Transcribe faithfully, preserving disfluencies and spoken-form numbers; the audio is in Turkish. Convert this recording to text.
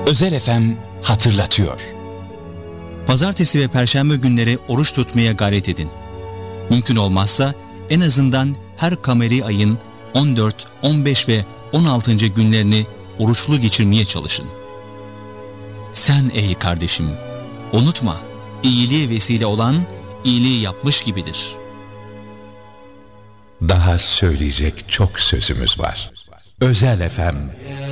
Özel F M hatırlatıyor. Pazartesi ve Perşembe günleri oruç tutmaya gayret edin. Mümkün olmazsa en azından her kameri ayın on dört, on beş ve on altıncı günlerini oruçlu geçirmeye çalışın. Sen ey kardeşim, unutma, iyiliğe vesile olan iyiliği yapmış gibidir. Daha söyleyecek çok sözümüz var. Özel F M